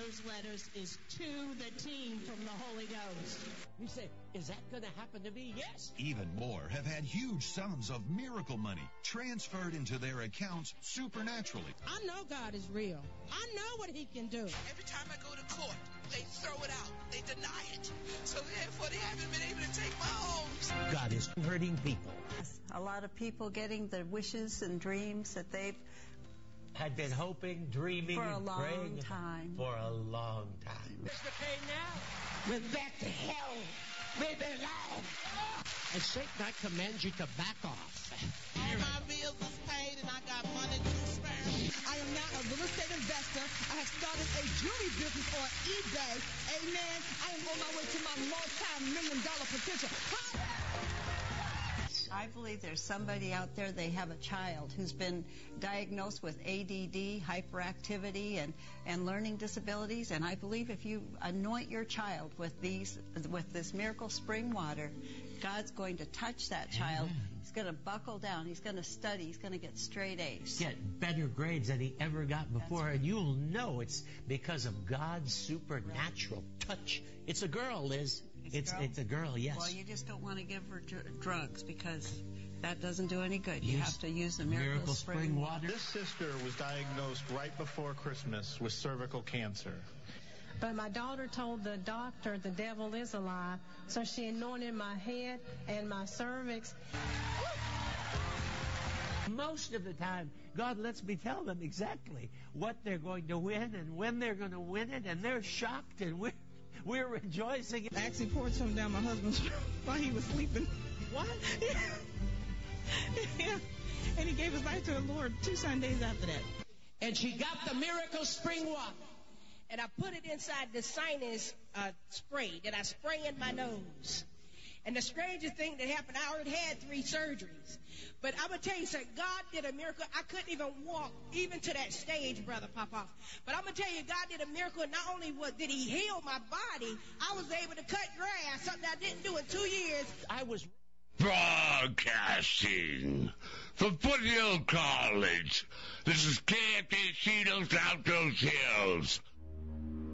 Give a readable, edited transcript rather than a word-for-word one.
those letters is to the team from the Holy Ghost. You say, is that going to happen to me? Yes. Even more have had huge sums of miracle money transferred into their accounts supernaturally. I know God is real. I know what he can do. Every time I go to court, they throw it out. They deny it. So therefore, they haven't been able to take my homes. God is hurting people. A lot of people getting the wishes and dreams that they've had been hoping, dreaming, for a and long praying time. For a long time. Where's the pain now? We're back to hell. We belong. And Satan, I command you to back off. All my bills is paid and I got money to spare. I am now a real estate investor. I have started a jewelry business on eBay. Amen. I am on my way to my multi-million-dollar potential. I believe there's somebody out there, they have a child who's been diagnosed with ADD, hyperactivity, and learning disabilities. And I believe if you anoint your child with this miracle spring water, God's going to touch that child. He's going to buckle down. He's going to study. He's going to get straight A's. Get better grades than he ever got before. Right. And you'll know it's because of God's supernatural touch. It's a girl, Liz. It's a girl, yes. Well, you just don't want to give her drugs because that doesn't do any good. You have to use the miracle spring water. This sister was diagnosed right before Christmas with cervical cancer. But my daughter told the doctor the devil is a lie, so she anointed my head and my cervix. Most of the time, God lets me tell them exactly what they're going to win and when they're going to win it, and they're shocked, and we're rejoicing. I actually poured some down my husband's while he was sleeping. What? Yeah. And he gave his life to the Lord 2 Sundays after that. And she got the miracle spring water. And I put it inside the sinus spray that I spray in my nose. And the strangest thing that happened, I already had 3 surgeries. But I'm going to tell you something, God did a miracle. I couldn't even walk, even to that stage, Brother Papa. But I'm going to tell you, God did a miracle. Not only did he heal my body, I was able to cut grass, something I didn't do in 2 years. I was broadcasting from Foothill College. This is KFTC Los Altos Hills.